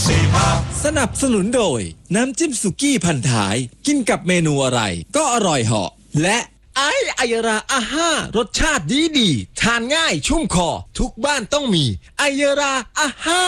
สนับสนุนโดยน้ำจิ้มสุกี้พันท้ายกินกับเมนูอะไรก็อร่อยเหาะและไอยราอาห้ารสชาติดีทานง่ายชุ่มคอทุกบ้านต้องมีไอยราอาห้า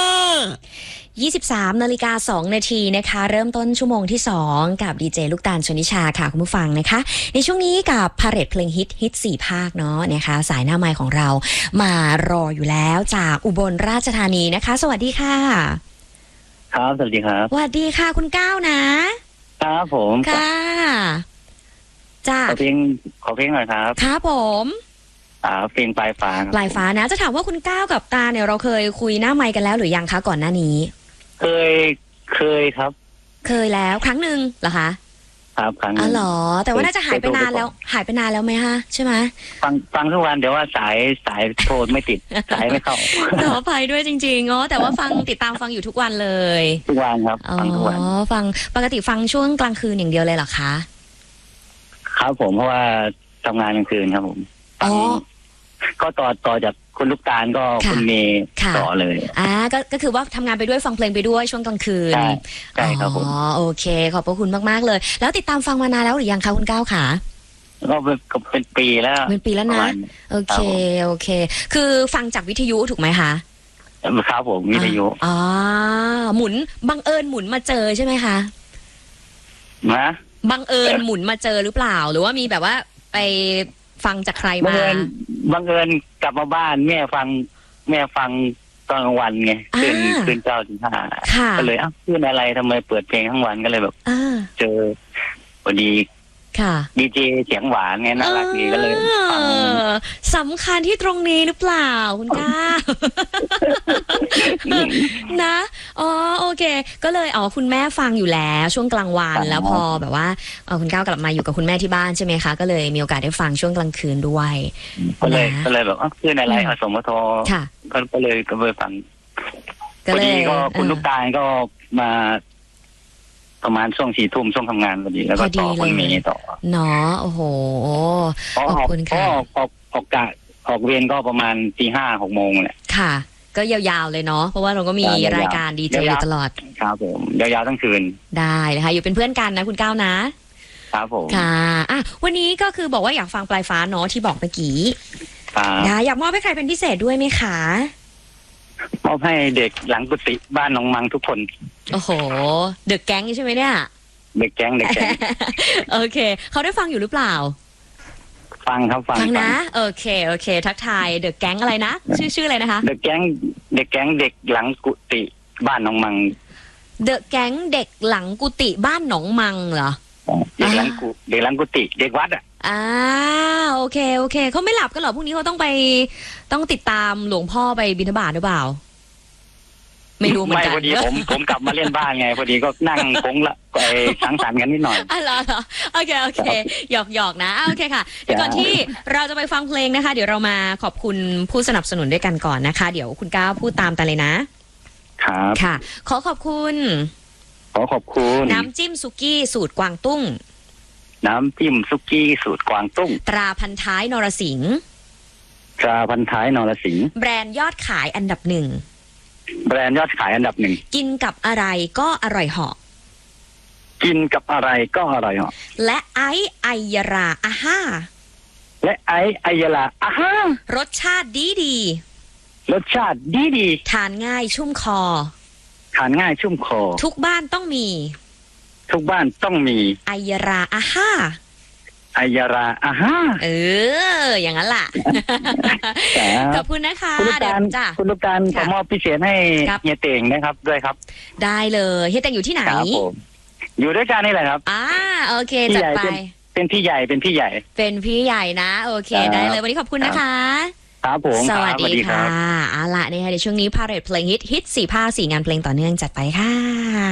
23:02 นาทีนะคะเริ่มต้นชั่วโมงที่2กับดีเจลูกตาลชนิชาค่ะคุณผู้ฟังนะคะในช่วงนี้กับพาเรดเพลงฮิต4ภาคเนาะนะคะสายหน้าไมค์ของเรามารออยู่แล้วจากอุบลราชธานีนะคะสวัสดีค่ะครับสวัสดีครับสวัสดีค่ะคุณก้าวนะครับผมค่ะจ้าขอเพลงหน่อยครับครับผมเพลงปลายฟ้าปลายฟ้านะจะถามว่าคุณก้าวกับตาเนี่ยเราเคยคุยหน้าไมค์กันแล้วหรือยังคะก่อนหน้านี้เคยครับเคยแล้วครั้งหนึ่งเหรอคะครับครั้งนึงเหรอแต่ว่าน่าจะหายไปนานแล้วไหมฮะใช่ไหมฟังทุกวันเดี๋ยวว่าสายโทรไม่ติด สายไม่เข้าขออภัยด้วยจริงๆแต่ว่าติดตามฟังอยู่ทุกวันเลยทุกวันครับฟังทุกวันฟังปกติฟังช่วงกลางคืนอย่างเดียวเลยเหรอคะครับผมเพราะว่าทำงานกลางคืนครับผมก็ต่อจากคุณลูกตาลก็คุณเมย์ต่อเลยก็คือว่าทำงานไปด้วยฟังเพลงไปด้วยช่วงกลางคืนใช่ครับผมโอเคขอบพระคุณมากๆเลยแล้วติดตามฟังมานานแล้วหรือยังคะคุณก้าวขาก็เป็นปีแล้วนะโอเคคือฟังจากวิทยุถูกไหมคะครับผมวิทยุบังเอิญหมุนมาเจอใช่ไหมคะบังเอิญหมุนมาเจอหรือเปล่าหรือว่ามีแบบว่าไปฟังจากใครมาบังเอิญกลับมาบ้านแม่ฟังตอนกลางวันไงคืนเจ้าถึง5ก็เลยขึ้นอะไรทำไมเปิดเพลงทั้งวันก็เลยแบบเจอพอดีดีเจเสียงหวานไงน่ารักดีก็เลยฟังสำคัญที่ตรงนี้หรือเปล่าคุณก้านะโอเคก็เลยคุณแม่ฟังอยู่แล้วช่วงกลางวันแล้วพอแบบว่าคุณก้าวกลับมาอยู่กับคุณแม่ที่บ้านใช่ไหมคะก็เลยมีโอกาสได้ฟังช่วงกลางคืนด้วยก็เลยแบบขึ้นอะไรสมทก็เลยฟังพอดีก็คุณลูกตาลก็มาประมาณช่วง4 ทุ่มช่วงทำงานพอดีแล้วก็ต่อคนเมย์ต่อเนาะโอ้โหขอบคุณค่ะออกเวรก็ประมาณตี 5 6 โมงแหละค่ะก็ยาวๆเลยเนาะเพราะว่าเราก็มีรายการดีเจอยู่ตลอดครับผมยาวๆทั้งคืนได้เลยค่ะอยู่เป็นเพื่อนกันนะคุณก้าวนะครับผมค่ะวันนี้ก็คือบอกว่าอยากฟังปลายฟ้าเนาะที่บอกเมื่อกี้อยากมอบให้ใครเป็นพิเศษด้วยไหมคะมอบให้เด็กหลังกุฏิบ้านหนองมังทุกคนโอ้โหเด็กแก๊งใช่ไหมเนี่ยเด็กแก๊งโอเคเขาได้ฟังอยู่หรือเปล่าฟังครับฟังนะโอเคทักทายเด็กแก๊งอะไรนะชื่ออะไรนะคะเด็กแก๊งเด็กหลังกุฏิบ้านหนองมังเด็กแก๊งเด็กหลังกุฏิบ้านหนองมังเหรอเด็กหลังกุฏิเด็กวัดโอเคเขาไม่หลับกันหรอพรุ่งนี้เขาต้องติดตามหลวงพ่อไปบิณฑบาตหรือเปล่าไม่รู้เหมือนกันไม่พอดีผมกลับมาเล่นบ้านไงพอดีก็นั่งคงละไปสังสรรค์กันนิดหน่อยเหรอโอเคหยอกนะโอเคค่ะเดี๋ยวก่อนที่เราจะไปฟังเพลงนะคะเดี๋ยวเรามาขอบคุณผู้สนับสนุนด้วยกันก่อนนะคะเดี๋ยวคุณก้าวพูดตามกันเลยนะครับค่ะขอบคุณน้ำจิ้มซุกี้สูตรกวางตุ้งน้ำจิ้มซุกี้สูตรกวางตุ้งตราพันท้ายนรสิงห์แบรนด์ยอดขายอันดับ 1กินกับอะไรก็อร่อยเหาะและไอายราอาห้ารสชาติดีทานง่ายชุ่มคอทุกบ้านต้องมีไอายราอาห้าอย่างนั้นล่ะขอบคุณนะคะคุณลูกการขอมอบพิเศษให้เฮียเต่งนะครับด้วยครับได้เลยเฮียเต่งอยู่ที่ไหนอยู่ด้วยกันนี่แหละครับโอเคจัดไปเป็นพี่ใหญ่นะโอเคได้เลยวันนี้ขอบคุณนะคะครับผมสวัสดีค่ะเอาล่ะนี่ค่ะในช่วงนี้พาเรดเพลงฮิต4 ภาค 4 งานเพลงต่อเนื่องจัดไปค่ะ